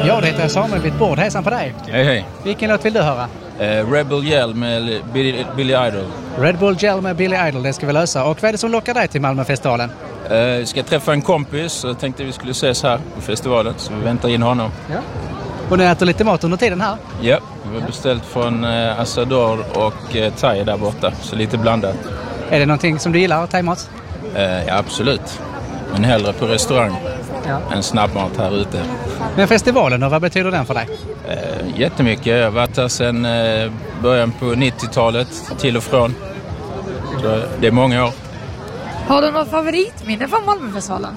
Ja, det heter Samuel Wittbord. Hejsan på dig. Hej, hej. Vilken låt vill du höra? Red Bull Gel med Billy Idol. Red Bull Gel med Billy Idol, det ska vi lösa. Och vad är det som lockar dig till Malmöfestivalen? Ska träffa en kompis och tänkte vi skulle ses här på festivalen, så vi väntar in honom. Ja. Och ni äter lite mat under tiden här? Ja, vi har beställt från Asador och thai där borta, så lite blandat. Är det någonting som du gillar, thaimat? Ja, absolut. Men hellre på restaurang än snabbmat här ute. Men festivalen, vad betyder den för dig? Jättemycket. Jag har varit här sedan början på 90-talet till och från. Så det är många år. Har du något favoritminne från Malmöfestivalen?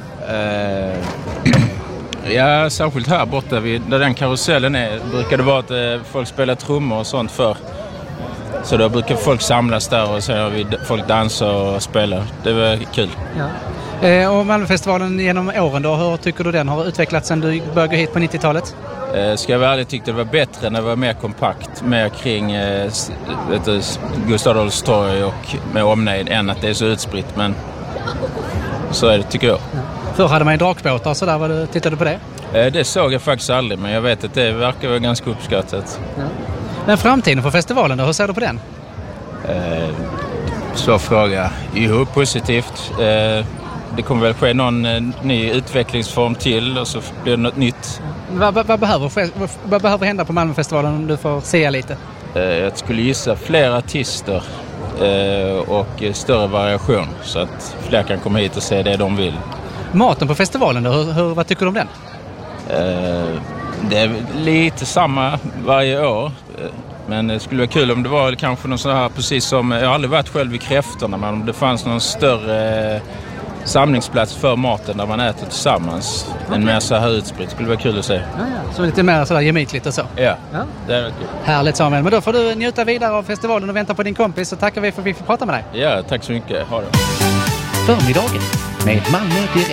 Ja, särskilt här borta där den karusellen är, brukar det vara att folk spelar trummor och sånt för. Så då brukar folk samlas där och så har vi folk dansa och spela. Det var kul. Ja. Och Malmöfestivalen genom åren då, hur tycker du den har utvecklats sedan du började gå hit på 90-talet? Ska jag vara ärlig, tyckte det var bättre när det var mer kompakt, mer kring Gustav Adolfs torg och med omnejd än att det är så utspritt, men så är det, tycker jag. Ja. Förr hade man ju drakbåtar så där, tittade du på det? Det såg jag faktiskt aldrig, men jag vet att det verkar vara ganska uppskattat. Ja. Men framtiden för festivalen då, hur ser du på den? Så fråga. Jo, positivt. Det kommer väl ske någon ny utvecklingsform till och så blir det något nytt. Vad behöver hända på Malmöfestivalen om du får säga lite? Jag skulle gissa fler artister och större variation så att fler kan komma hit och se det de vill. Maten på festivalen då, vad tycker du om den? Det är lite samma varje år. Men det skulle vara kul om det var kanske någon sån här, precis som, jag har aldrig varit själv i Kräftorna, men om det fanns någon större samlingsplats för maten där man äter tillsammans. Okay. En mer så här utspritt, skulle vara kul att se. Ja. Så lite mer sådär gemytligt och så. Ja, det är kul. Härligt, Samuel. Men då får du njuta vidare av festivalen och vänta på din kompis, så tackar vi för att vi får prata med dig. Ja, tack så mycket. Ha det. Förmiddagen med Malmö Direkt.